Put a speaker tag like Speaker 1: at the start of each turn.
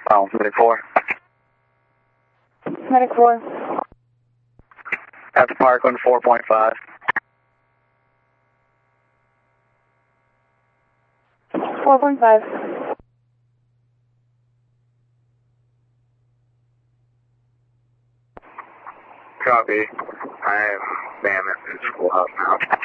Speaker 1: Oh, Medic 4.
Speaker 2: Medic 4.
Speaker 1: At the Parkland 4.5.
Speaker 2: 4.5.
Speaker 1: Copy. I am, damn it, it's schoolhouse now.